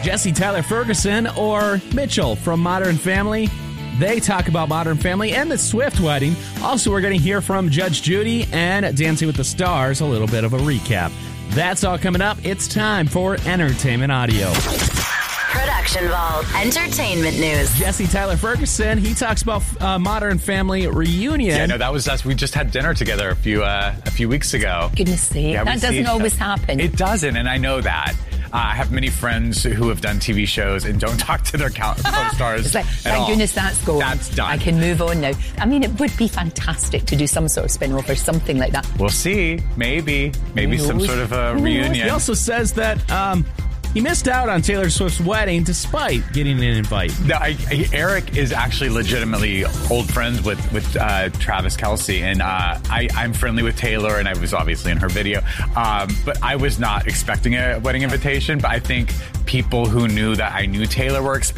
Jesse Tyler Ferguson or Mitchell from Modern Family. They talk about Modern Family and the Swift wedding. Also, we're going to hear from Judge Judy and Dancing with the Stars, a little bit of a recap. That's all coming up. It's time for Entertainment Audio. Production Vault Entertainment News. Jesse Tyler Ferguson, he talks about Modern Family reunion. Yeah, no, that was us. We just had dinner together a few weeks ago. Goodness sake, Yeah, that doesn't always happen. It doesn't, and I know that. I have many friends who have done TV shows and don't talk to their co-stars. It's like, at thank all. goodness that's going. That's done. I can move on now. I mean, it would be fantastic to do some sort of spin-off or something like that. We'll see. Maybe Who some knows? sort of a Who knows? reunion. He also says that he missed out on Taylor Swift's wedding despite getting an invite. No, Eric is actually legitimately old friends with Travis Kelce, and I'm friendly with Taylor, and I was obviously in her video. But I was not expecting a wedding invitation, but I think people who knew that I knew Taylor were expecting